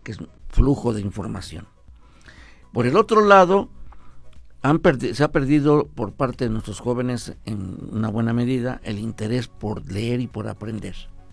que es flujo de información. Por el otro lado, se ha perdido por parte de nuestros jóvenes en una buena medida el interés por leer y por aprender.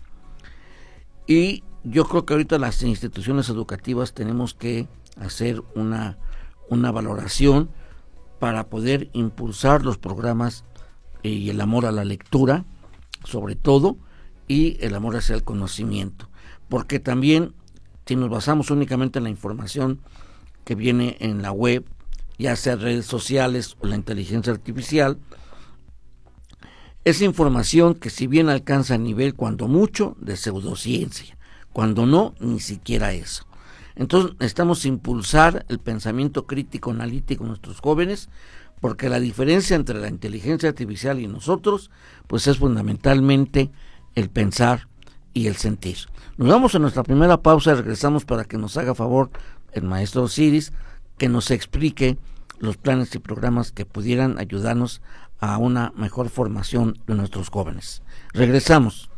Y yo creo que ahorita las instituciones educativas tenemos que hacer una valoración para poder impulsar los programas y el amor a la lectura, sobre todo, y el amor hacia el conocimiento. Porque también, si nos basamos únicamente en la información que viene en la web, ya sea redes sociales o la inteligencia artificial, esa información que si bien alcanza a nivel cuando mucho de pseudociencia, cuando no, ni siquiera eso. Entonces necesitamos impulsar el pensamiento crítico analítico en nuestros jóvenes, porque la diferencia entre la inteligencia artificial y nosotros, pues es fundamentalmente el pensar y el sentir. Nos vamos a nuestra primera pausa y regresamos para que nos haga favor el maestro Osiris, que nos explique los planes y programas que pudieran ayudarnos a una mejor formación de nuestros jóvenes. Regresamos.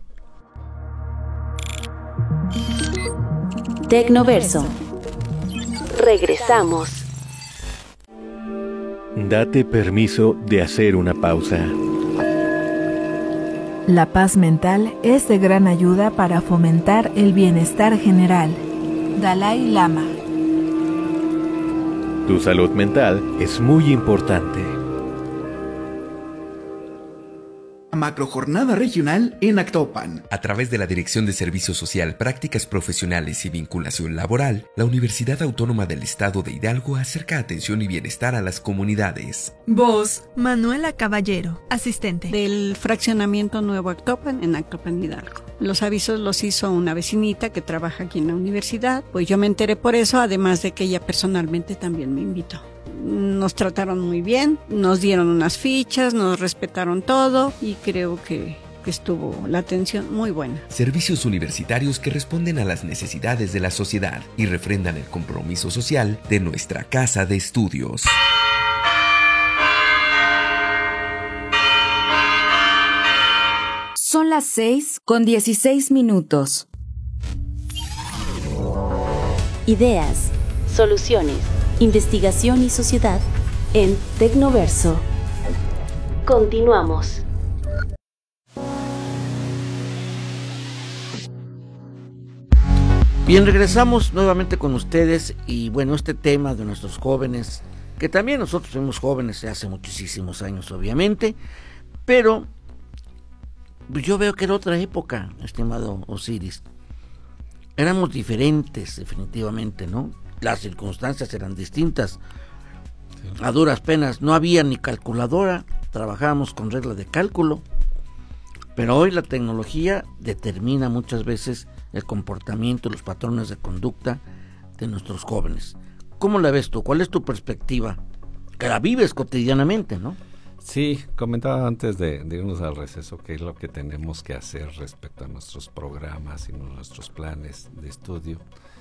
Tecnoverso. Regresamos. Date permiso de hacer una pausa. La paz mental es de gran ayuda para fomentar el bienestar general. Dalai Lama. Tu salud mental es muy importante. Macrojornada regional en Actopan. A través de la Dirección de Servicio Social, Prácticas Profesionales y Vinculación Laboral, la Universidad Autónoma del Estado de Hidalgo acerca atención y bienestar a las comunidades. Voz, Manuela Caballero, asistente. Del fraccionamiento Nuevo Actopan en Actopan, Hidalgo. Los avisos los hizo una vecinita que trabaja aquí en la universidad. Pues yo me enteré por eso, además de que ella personalmente también me invitó. Nos trataron muy bien, nos dieron unas fichas, nos respetaron todo y creo que estuvo la atención muy buena. Servicios universitarios que responden a las necesidades de la sociedad y refrendan el compromiso social de nuestra casa de estudios. Son las 6:16. Ideas, soluciones, investigación y sociedad en Tecnoverso. Continuamos. Bien, regresamos nuevamente con ustedes y bueno, este tema de nuestros jóvenes, que también nosotros fuimos jóvenes hace muchísimos años obviamente, pero yo veo que era otra época, estimado Osiris. Éramos diferentes definitivamente, ¿no? Las circunstancias eran distintas. A duras penas no había ni calculadora, trabajábamos con reglas de cálculo, pero hoy la tecnología determina muchas veces el comportamiento, los patrones de conducta de nuestros jóvenes. ¿Cómo la ves tú? ¿Cuál es tu perspectiva? Que la vives cotidianamente, ¿no? Sí, comentaba antes de irnos al receso qué es lo que tenemos que hacer respecto a nuestros programas y nuestros planes de estudio.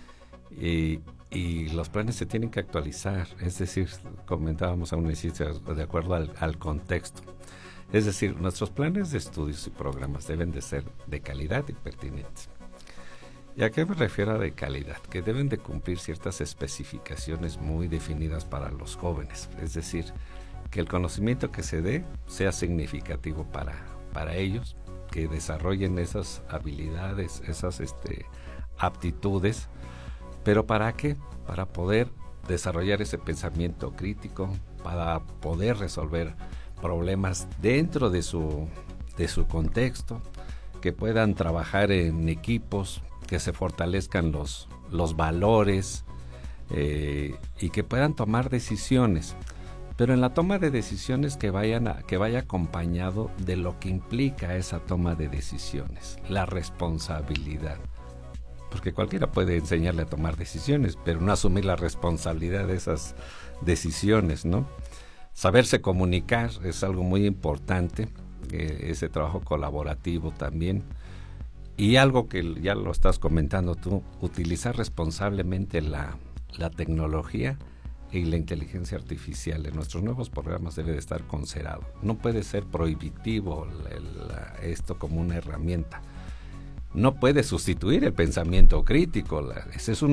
Y los planes se tienen que actualizar, es decir, comentábamos a un inicio de acuerdo al contexto. Es decir, nuestros planes de estudios y programas deben de ser de calidad y pertinentes. ¿Y a qué me refiero a de calidad? Que deben de cumplir ciertas especificaciones muy definidas para los jóvenes, es decir, que el conocimiento que se dé sea significativo para ellos, que desarrollen esas habilidades, esas aptitudes. ¿Pero para qué? Para poder desarrollar ese pensamiento crítico, para poder resolver problemas dentro de su contexto, que puedan trabajar en equipos, que se fortalezcan los valores y que puedan tomar decisiones. Pero en la toma de decisiones que vaya acompañado de lo que implica esa toma de decisiones, la responsabilidad. Porque cualquiera puede enseñarle a tomar decisiones, pero no asumir la responsabilidad de esas decisiones, ¿no? Saberse comunicar es algo muy importante, ese trabajo colaborativo también. Y algo que ya lo estás comentando tú, utilizar responsablemente la tecnología y la inteligencia artificial en nuestros nuevos programas debe de estar considerado. No puede ser prohibitivo esto como una herramienta. No puede sustituir el pensamiento crítico. Ese es un